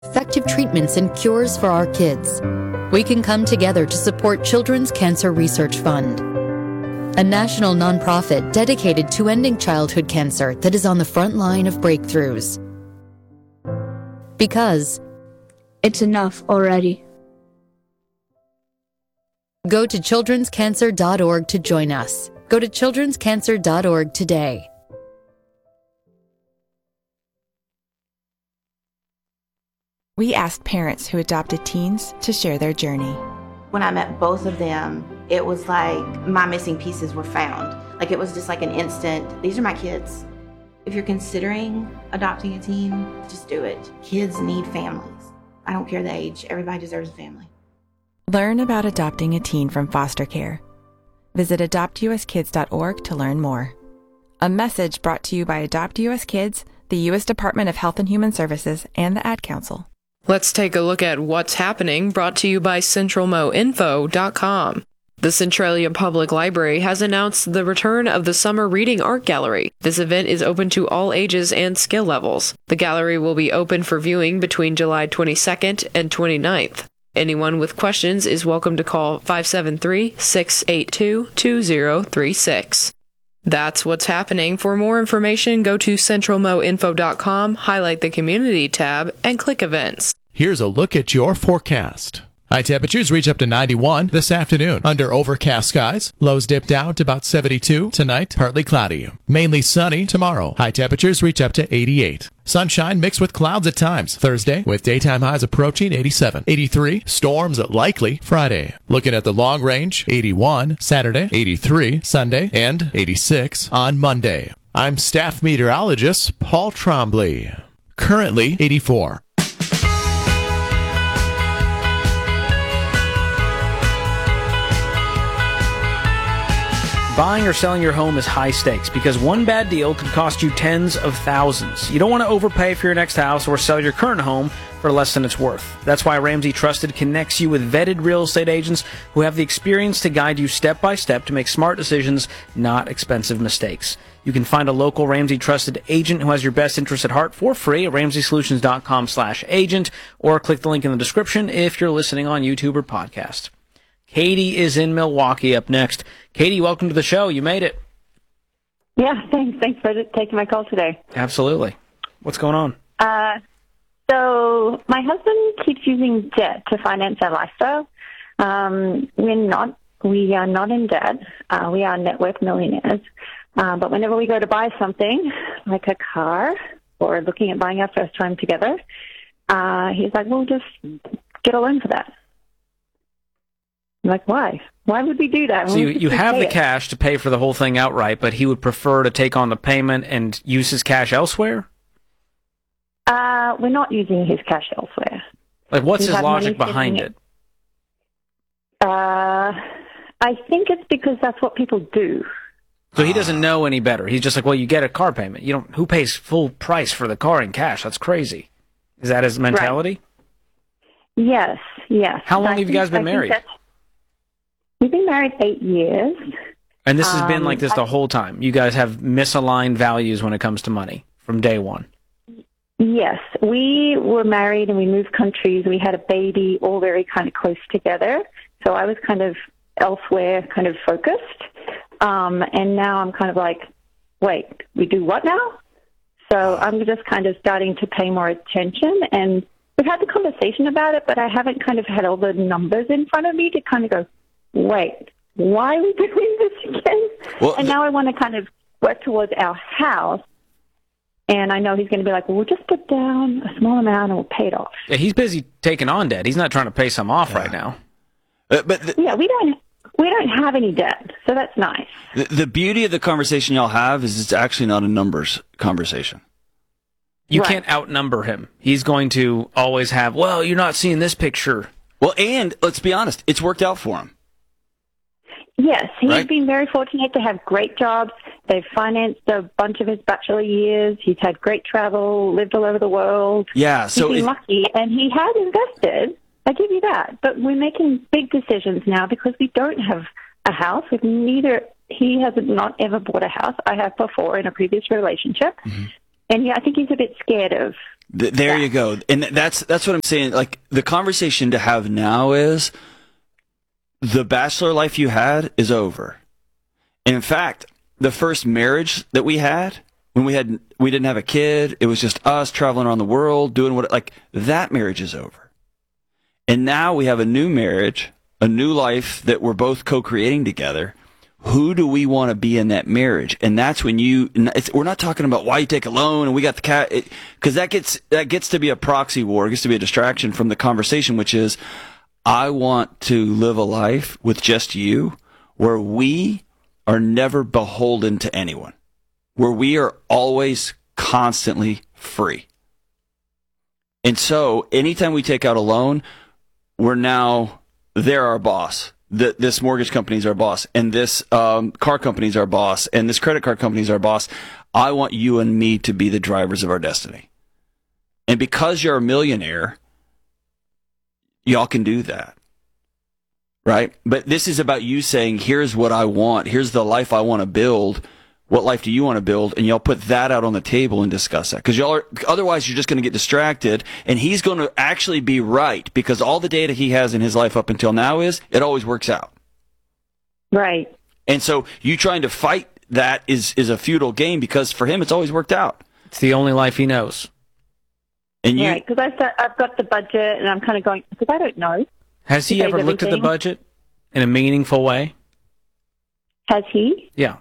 effective treatments and cures for our kids. We can come together to support Children's Cancer Research Fund, a national nonprofit dedicated to ending childhood cancer that is on the front line of breakthroughs. Because it's enough already. Go to childrenscancer.org to join us. Go to childrenscancer.org today. We asked parents who adopted teens to share their journey. When I met both of them, it was like my missing pieces were found. Like it was just like an instant, these are my kids. If you're considering adopting a teen, just do it. Kids need families. I don't care the age, everybody deserves a family. Learn about adopting a teen from foster care. Visit adoptuskids.org to learn more. A message brought to you by Adopt US Kids, the U.S. Department of Health and Human Services, and the Ad Council. Let's take a look at what's happening, brought to you by CentralMoInfo.com. The Centralia Public Library has announced the return of the Summer Reading Art Gallery. This event is open to all ages and skill levels. The gallery will be open for viewing between July 22nd and 29th. Anyone with questions is welcome to call 573-682-2036. That's what's happening. For more information, go to CentralMoInfo.com, highlight the Community tab, and click Events. Here's a look at your forecast. High temperatures reach up to 91 this afternoon under overcast skies. Lows dip down to about 72 tonight, partly cloudy. Mainly sunny tomorrow. High temperatures reach up to 88. Sunshine mixed with clouds at times Thursday, with daytime highs approaching 87. 83, storms likely Friday. Looking at the long range, 81 Saturday, 83 Sunday, and 86 on Monday. I'm staff meteorologist Paul Trombley. Currently 84. Buying or selling your home is high stakes because one bad deal could cost you tens of thousands. You don't want to overpay for your next house or sell your current home for less than it's worth. That's why Ramsey Trusted connects you with vetted real estate agents who have the experience to guide you step by step to make smart decisions, not expensive mistakes. You can find a local Ramsey Trusted agent who has your best interest at heart for free at RamseySolutions.com/agent, or click the link in the description if you're listening on YouTube or podcast. Katie is in Milwaukee up next. Katie, welcome to the show. You made it. Yeah, thanks. Thanks for taking my call today. Absolutely. What's going on? So my husband keeps using debt to finance our lifestyle. We are not in debt. We are net worth millionaires. But whenever we go to buy something, like a car or looking at buying our first home together, he's like, well, just get a loan for that. I'm like, why? Why would we do that? So you have the cash to pay for the whole thing outright, but he would prefer to take on the payment and use his cash elsewhere? We're not using his cash elsewhere. Like, what's his logic behind it? I think it's because that's what people do. So he doesn't know any better. He's just like, well, you get a car payment. You don't. Who pays full price for the car in cash? That's crazy. Is that his mentality? Right. Yes. How long have you guys been married? We've been married 8 years. And this has been like this the whole time? You guys have misaligned values when it comes to money from day one? Yes. We were married and we moved countries. We had a baby, all very kind of close together. So I was kind of elsewhere, kind of focused. And now I'm kind of like, wait, we do what now? So I'm just kind of starting to pay more attention. And we've had the conversation about it, but I haven't kind of had all the numbers in front of me to kind of go, wait, why are we doing this again? Well, and now I want to kind of work towards our house. And I know he's going to be like, well, we'll just put down a small amount and we'll pay it off. Yeah, he's busy taking on debt. He's not trying to pay some off right now. We don't have any debt, so that's nice. The beauty of the conversation y'all have is it's actually not a numbers conversation. You can't outnumber him. He's going to always have, well, you're not seeing this picture. Well, and let's be honest, it's worked out for him. Yes, he's been very fortunate to have great jobs. They've financed a bunch of his bachelor years. He's had great travel, lived all over the world. Yeah, so he's been lucky, and he has invested. I give you that. But we're making big decisions now because we don't have a house. He has not ever bought a house. I have before in a previous relationship. Mm-hmm. And I think he's a bit scared of There you go. And that's what I'm saying. Like, the conversation to have now is the bachelor life you had is over. And in fact, the first marriage that we had, when we didn't have a kid, it was just us traveling around the world, doing that marriage is over. And now we have a new marriage, a new life that we're both co-creating together. Who do we want to be in that marriage? And that's when we're not talking about why you take a loan and we got the cat, because that gets to be a proxy war. It gets to be a distraction from the conversation, which is, I want to live a life with just you where we are never beholden to anyone, where we are always constantly free. And so anytime we take out a loan, they're our boss. This mortgage company is our boss, and this car company is our boss, and this credit card company is our boss. I want you and me to be the drivers of our destiny. And because you're a millionaire, y'all can do that, right? But this is about you saying, here's what I want. Here's the life I want to build. What life do you want to build? And y'all put that out on the table and discuss that. Because otherwise you're just going to get distracted, and he's going to actually be right, because all the data he has in his life up until now is it always works out. Right. And so you trying to fight that is a futile game, because for him it's always worked out. It's the only life he knows. And right, because I've got the budget, and I'm kind of going, because I don't know. Has he ever looked at the budget in a meaningful way? Has he? Yeah.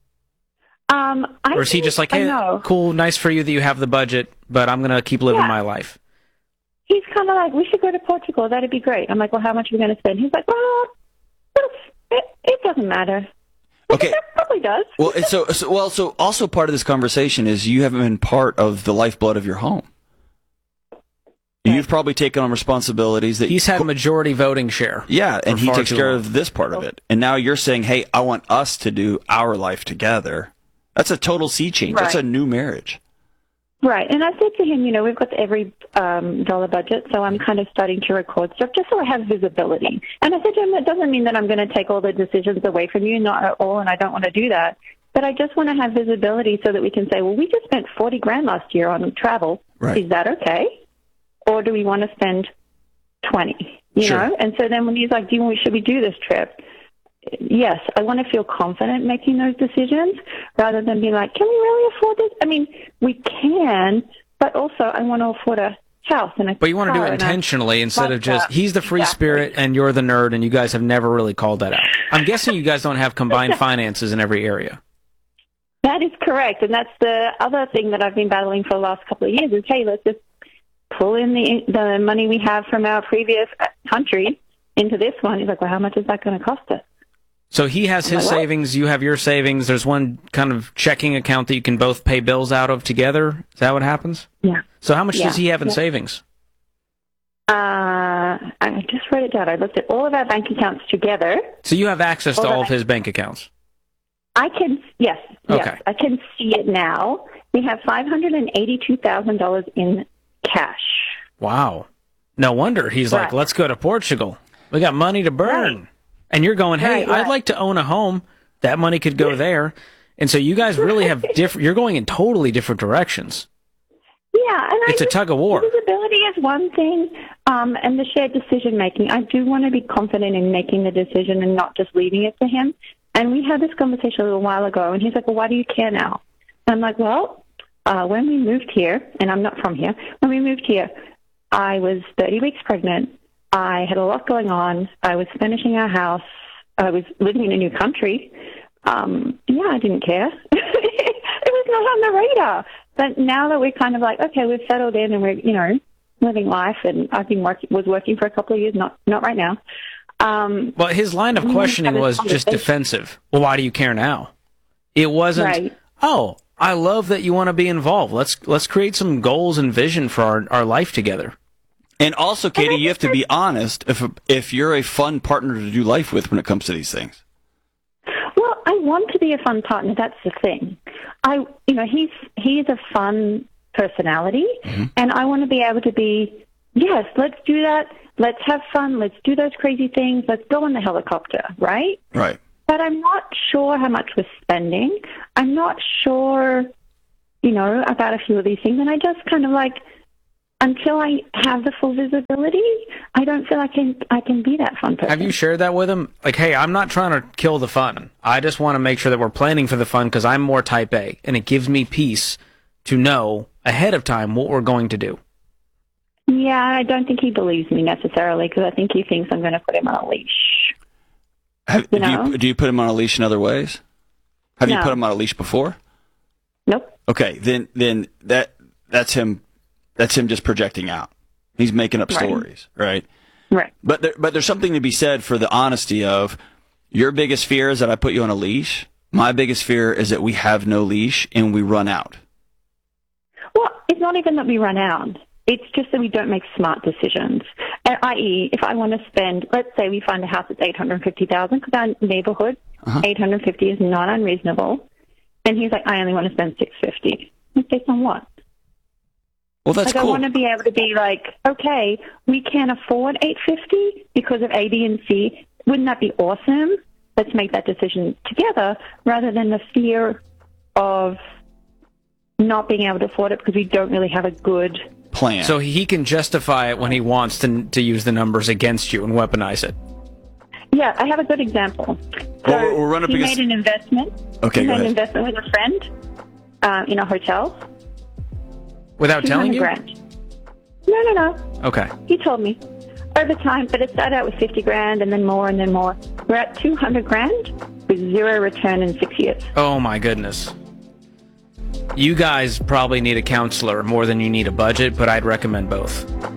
Or is he just like, hey, cool, nice for you that you have the budget, but I'm going to keep living my life? He's kind of like, we should go to Portugal. That'd be great. I'm like, well, how much are we going to spend? He's like, well, it doesn't matter. Okay. It probably does. Well, so also part of this conversation is you haven't been part of the lifeblood of your home. You've probably taken on responsibilities that he's had majority voting share. Yeah, and he takes care of this part of it. And now you're saying, hey, I want us to do our life together. That's a total sea change. Right. That's a new marriage. Right. And I said to him, we've got every dollar budget, so I'm kind of starting to record stuff just so I have visibility. And I said to him, that doesn't mean that I'm going to take all the decisions away from you, not at all, and I don't want to do that. But I just want to have visibility so that we can say, well, we just spent $40,000 last year on travel. Right. Is that okay? Or do we want to spend 20? You know? And so then when he's like, should we do this trip? Yes, I want to feel confident making those decisions rather than be like, can we really afford this? I mean, we can, but also I want to afford a house and a But you want to do it intentionally instead of just, he's the free spirit and you're the nerd, and you guys have never really called that out. I'm guessing you guys don't have combined finances in every area. That is correct, and that's the other thing that I've been battling for the last couple of years is, hey, let's just pull in the money we have from our previous country into this one. He's like, well, how much is that going to cost us? So he has his savings, you have your savings. There's one kind of checking account that you can both pay bills out of together. Is that what happens? Yeah. So how much does he have in savings? I just wrote it down. I looked at all of our bank accounts together. So you have access to all of his bank accounts? I can, yes, I can see it now. We have $582,000 in cash. Wow. No wonder he's like, let's go to Portugal. We got money to burn. Right. And you're going, hey, I'd like to own a home. That money could go there. And so you guys really have you're going in totally different directions. Yeah. And it's a tug of war. Visibility is one thing, and the shared decision making. I do want to be confident in making the decision and not just leaving it to him. And we had this conversation a little while ago, and he's like, well, why do you care now? And I'm like, well, when we moved here, and I'm not from here, when we moved here, I was 30 weeks pregnant. I had a lot going on. I was finishing our house. I was living in a new country. I didn't care. It was not on the radar. But now that we're kind of like, okay, we've settled in and we're, living life, and I've been was working for a couple of years, not right now. Well, his line of questioning was just defensive. Well, why do you care now? It wasn't, oh, I love that you want to be involved. Let's create some goals and vision for our life together. And also, Katie, you have to be honest if you're a fun partner to do life with when it comes to these things. Well, I want to be a fun partner. That's the thing. He's a fun personality, and I want to be able to be, yes, let's do that. Let's have fun. Let's do those crazy things. Let's go on the helicopter, right? Right. But I'm not sure how much we're spending. I'm not sure, about a few of these things. And I just kind of like, until I have the full visibility, I don't feel I can be that fun person. Have you shared that with him? Like, hey, I'm not trying to kill the fun. I just want to make sure that we're planning for the fun because I'm more type A, and it gives me peace to know ahead of time what we're going to do. Yeah, I don't think he believes me necessarily because I think he thinks I'm going to put him on a leash. Do you put him on a leash in other ways? Have you No. put him on a leash before? Nope. Okay, then that's him. That's him just projecting out. He's making up stories, right? Right. But there's something to be said for the honesty of your biggest fear is that I put you on a leash. My biggest fear is that we have no leash and we run out. Well, it's not even that we run out. It's just that we don't make smart decisions. I.e., if I want to spend, let's say we find a house that's $850,000 because our neighborhood, $850 is not unreasonable. And he's like, I only want to spend $650. Based on what? Well, that's cool. cool. I want to be able to be like, okay, we can't afford $850 because of A, B, and C. Wouldn't that be awesome? Let's make that decision together rather than the fear of not being able to afford it because we don't really have a good plan. So he can justify it when he wants to use the numbers against you and weaponize it. Yeah, I have a good example. So Well, we're running up he against- made an investment. Okay, he go made an ahead. investment with a friend in a hotel. Without telling you? $200,000. No. Okay. He told me. Over time, but it started out with $50,000 and then more and then more. We're at $200,000 with zero return in 6 years. Oh, my goodness. You guys probably need a counselor more than you need a budget, but I'd recommend both.